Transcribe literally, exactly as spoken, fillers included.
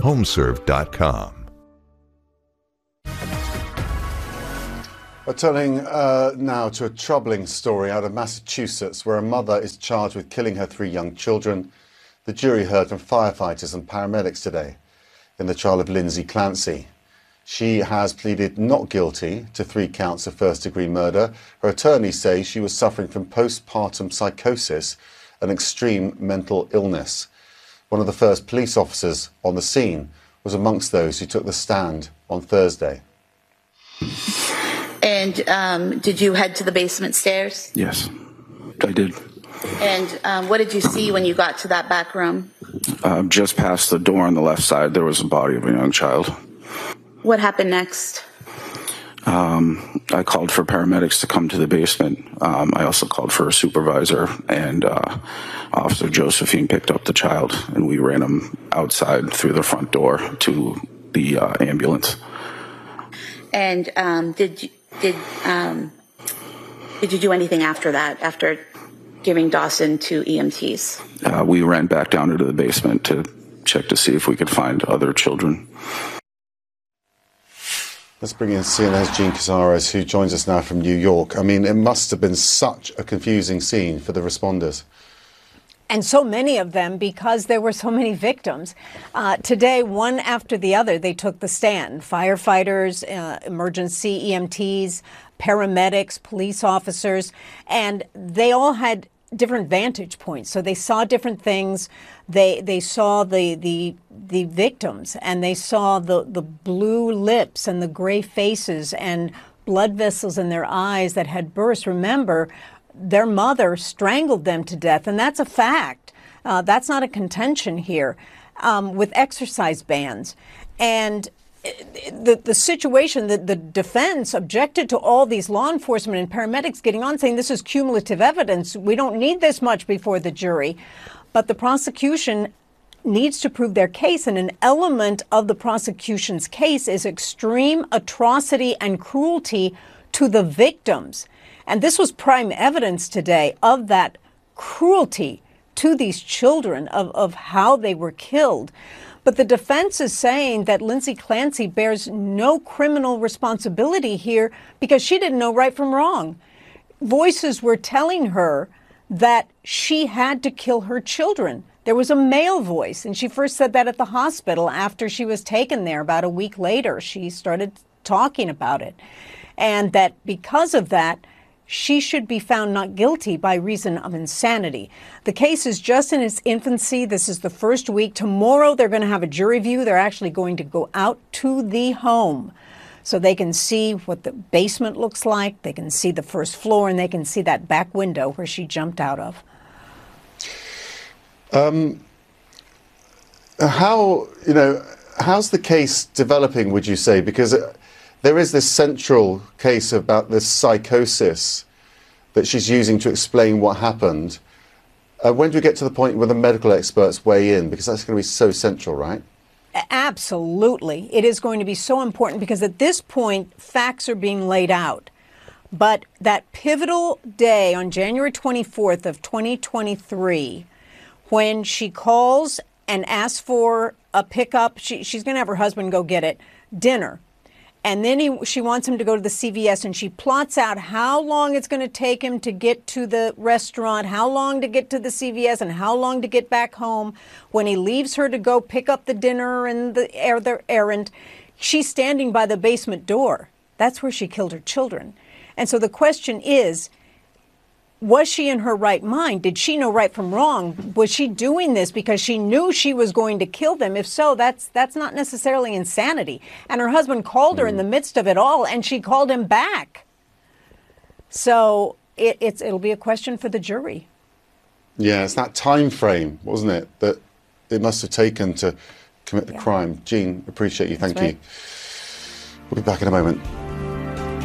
homeserve dot com. We're turning uh, now to a troubling story out of Massachusetts, where a mother is charged with killing her three young children. The jury heard from firefighters and paramedics today in the trial of Lindsay Clancy. She has pleaded not guilty to three counts of first-degree murder. Her attorneys say she was suffering from postpartum psychosis, an extreme mental illness. One of the first police officers on the scene was amongst those who took the stand on Thursday. And um, did you head to the basement stairs? Yes, I did. And um, what did you see when you got to that back room? Uh, just past the door on the left side, there was a body of a young child. What happened next? Um, I called for paramedics to come to the basement. Um, I also called for a supervisor, and uh, Officer Josephine picked up the child, and we ran him outside through the front door to the uh, ambulance. And um, did you, did um, did you do anything after that? After giving Dawson to E M Ts? Uh, we ran back down into the basement to check to see if we could find other children. Let's bring in C N N's Jean Casares, who joins us now from New York. I mean, it must have been such a confusing scene for the responders. And so many of them, because there were so many victims. Uh, today, one after the other, they took the stand. Firefighters, uh, emergency E M Ts, paramedics, police officers, and they all had different vantage points. So they saw different things. They they saw the the the victims, and they saw the the blue lips and the gray faces and blood vessels in their eyes that had burst. Remember, their mother strangled them to death, and that's a fact. Uh, that's not a contention here, um, with exercise bans. And the, the situation that the defense objected to all these law enforcement and paramedics getting on, saying this is cumulative evidence. We don't need this much before the jury. But the prosecution needs to prove their case, and an element of the prosecution's case is extreme atrocity and cruelty to the victims. And this was prime evidence today of that cruelty to these children, of, of how they were killed. But the defense is saying that Lindsay Clancy bears no criminal responsibility here because she didn't know right from wrong. Voices were telling her that she had to kill her children. There was a male voice, and she first said that at the hospital after she was taken there. About a week later, she started talking about it. And that because of that, she should be found not guilty by reason of insanity. The case is just in its infancy. This is the first week. Tomorrow, they're going to have a jury view. They're actually going to go out to the home so they can see what the basement looks like. They can see the first floor, and they can see that back window where she jumped out of. Um, how, you know, how's the case developing, would you say? Because it, there is this central case about this psychosis that she's using to explain what happened. Uh, when do we get to the point where the medical experts weigh in? Because that's going to be so central, right? Absolutely. It is going to be so important because at this point, facts are being laid out. But that pivotal day on January twenty-fourth of twenty twenty-three, when she calls and asks for a pickup, she, she's going to have her husband go get it, dinner. And then he, she wants him to go to the C V S, and she plots out how long it's going to take him to get to the restaurant, how long to get to the C V S, and how long to get back home. When he leaves her to go pick up the dinner and the, er, the errand, she's standing by the basement door. That's where she killed her children. And so the question is, was she in her right mind? Did she know right from wrong? Was she doing this because she knew she was going to kill them? If so, that's that's not necessarily insanity. And her husband called her in the midst of it all, and she called him back. So it, it's it'll be a question for the jury. Yeah, it's that time frame, wasn't it, that it must have taken to commit the yeah. crime. Jean, appreciate you. Thank that's you. Right. We'll be back in a moment.